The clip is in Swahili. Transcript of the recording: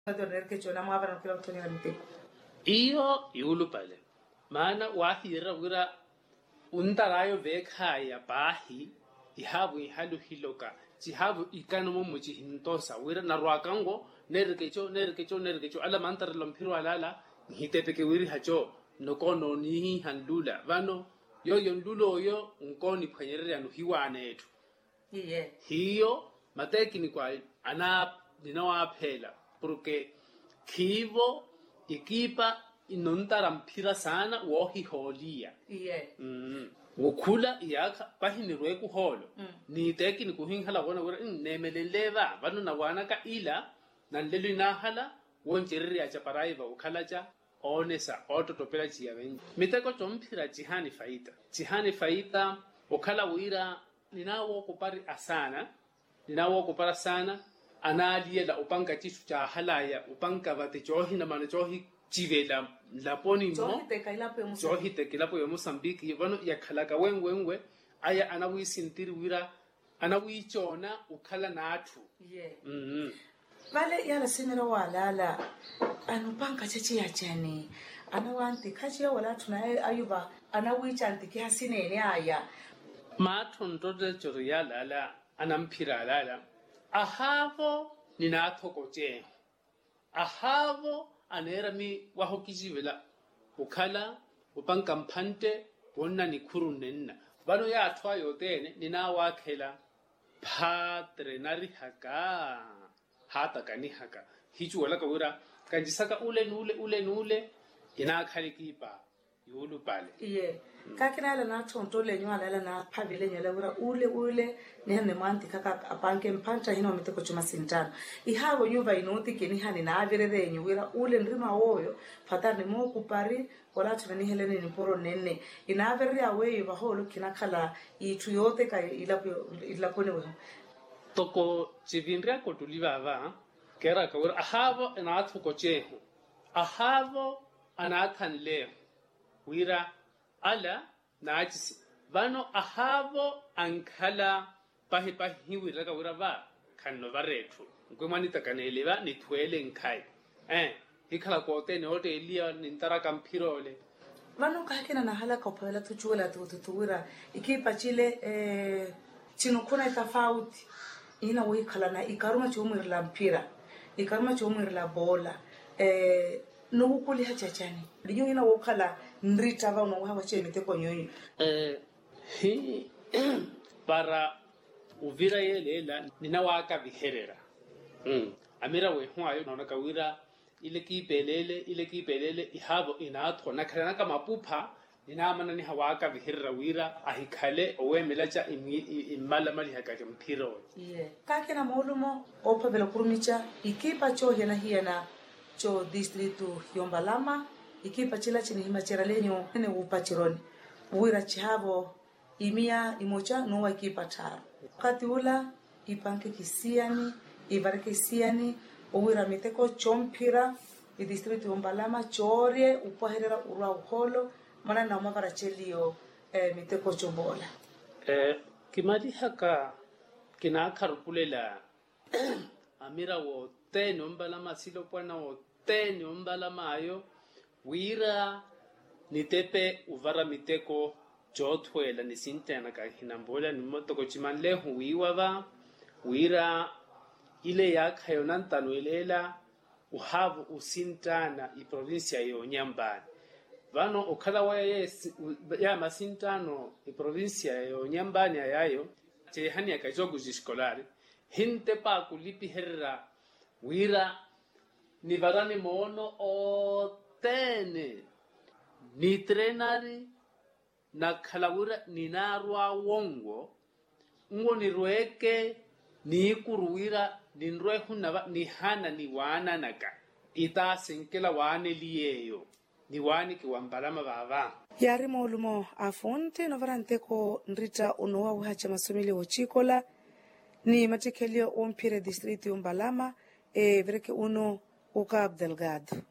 Iyo yulupale. Maana wahira wira untarayo vekhaya bahi ihabu ihalu hiloka. Jihabu ikano mo hintosa wira narwakango nerkecho ala mantar lompiro alala hitepeke wiri hacho nokono ni handula vano yo yondulo yo unkoni phanyerere anu hiwane etu hiyo mateki ni kwa ana ninawaphela porque khivo ikipa inontara mphira sana wohi holia ukhula iyakha pahinirwe ku holo ni teki ni kuhinhala bona wira nemeleleva vano na wana ka ila nanlelu inahala wonjerere ya chaparaiva ukhalacha onesa ototopela chiyavenyi miteko chomphira chihani faita ukhala wira ninawo kupara sana analiela upanka chisu cha halaya upanka vate chohi na mana chohi chivela laponi mo chohi tekilapo ya Mozambique vano yakhalaka wenwe aya anawusintiri wira anawichona ukhala nathu vale yala sinira walala anupanka chachi yachani anawanti khachi ya wala tuna ayuba anawicha ntiki hasinene aya mathontote choriyala ala anamphira alala ahavo ninathokoche ahavo anerami wahokizivela ukhala upanka mphante wonna nikhurunenna vano yathwa yotene ninawakhela phatre narihaka hata kanihaka hichu wala kawira kanjisaka ule nule inakhalikipa yulu pale kakina na tonto le nyala na phabile nyala wira ule nene manti kaka apanke mpanta hino miteko chuma sintana ihawo yuva inoti kini hani na avirere nyuwira ule ndrima woyo fatani mo kupari wala tumeni helene ni poro nene ina avirere aweyo baholo kinakhala itu yote ka ilapone weho toko chivinria kotulivava kera kawira ahavo anathokocheho ahavo anathanle wira ala naachisi vano ahavo ankhala pahi wira kawira va khanno varethu ngwemanita kaneleva nithwele nkhai ikhala kote note elia nintara kamphirole vano kakena na hala kopela tuchuela tuwira ikipa chile chinokuna tofauti ina wikhala na ikaruma chomwirla mpira ikaruma chomwirla bola nokukuli hachachani linyo ina wokhala nrita va no wa chemite konyonyo hi para uvira yelela ninawaka viherera amira we hwayo nona kawira ile kipelele ihavo inatho nakhala kama pupha ninamana ni hawaka viherera wira ahikhale owemelacha imala mali hakake mphiro kakena molumo ophavela kurumicha ikipa cho hiena cho distrito Yombalama ikipa chila chini himachera lenyo nene upachironi wira chihavo imia imocha nowa ikipa taro kati ula ipanke kisiani ivareke kisiani uwira miteko chompira distrito Yombalama chorie upaherera urwa uholo mana na mavara chelio miteko chombola kimali haka kinakharupulela amira wo teno Yombalama silo pwana wo teno Yombalama ayo wira nitepe uvara miteko jothwela nisintana ka hinambola ni motoko chimanle huiwa wira ile yakha yona ntanwelela uhavu usintana I provincia yo Nyambani vano ukhala waya ya masintano I provincia yo Nyambani ayayo chehani akajogu jiskolari hinte pa kulipi herra wira ni varani mono o tene ni trenari na khalawira ni narwa wongo ngo ni roeke ni kuruwira ni nrwehunava ni hana ni wana naka ita senkela wane liyeyo ni wani ki Wambalama vava yari molumo afonte no varanteko nrita unowa uhacha masomili ochikola ni matekelio ompire distrito Yombalama vreke uno uka Abdelgado